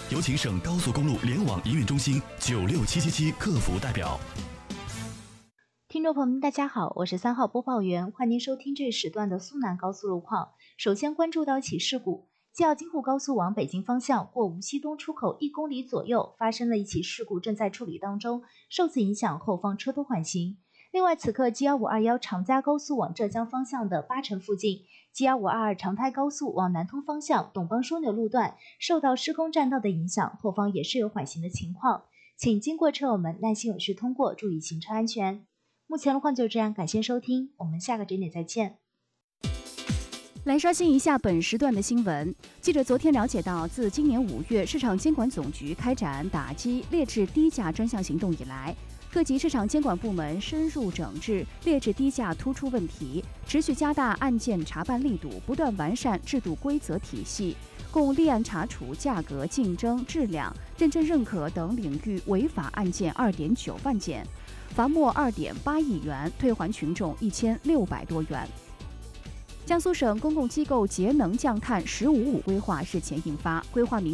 有请省高速公路联网营运中心96777客服代表。 听众朋友们，大家好，我是3号播报员，欢迎您收听这一时段的苏南高速路况。首先关注到一起事故，既要京沪高速往北京方向过无锡东出口1公里左右发生了一起事故，正在处理当中，受此影响，后方车多缓行。另外，此刻 G1521 长嘉高速往浙江方向的巴城附近 ，G1522 长泰高速往南通方向董邦枢纽路段受到施工占道的影响，后方也是有缓行的情况，请经过车友们耐心有序通过，注意行车安全。目前路况就这样，感谢收听，我们下个整点再见。 来刷新一下本时段的新闻。记者昨天了解到，自今年5月市场监管总局开展打击劣质低价专项行动以来，各级市场监管部门深入整治劣质低价突出问题，持续加大案件查办力度，不断完善制度规则体系，共立案查处价格、竞争、质量、认证认可等领域违法案件2.9万件，罚没2.8亿元，退还群众1600多元。江苏省公共机构节能降碳“15+5”规划日前印发，规划明